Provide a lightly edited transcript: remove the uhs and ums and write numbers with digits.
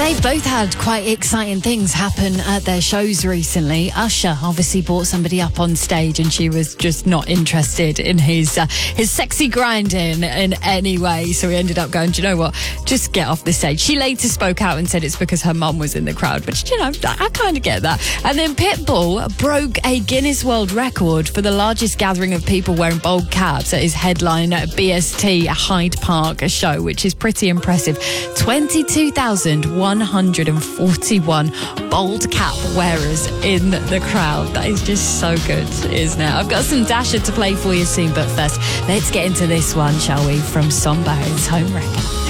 They've both had quite exciting things happen at their shows recently. Usher obviously brought somebody up on stage and she was just not interested in his sexy grinding in any way. So he ended up going, do you know what? Just get off the stage. She later spoke out and said it's because her mum was in the crowd. But, you know, I kind of get that. And then Pitbull broke a Guinness World Record for the largest gathering of people wearing bold caps at his headline at BST Hyde Park show, which is pretty impressive. 22,141 bold cap wearers in the crowd. That is just so good, isn't it? I've got some Dasher to play for you soon, but first, let's get into this one, shall we, from Somebody's Home Wrecker.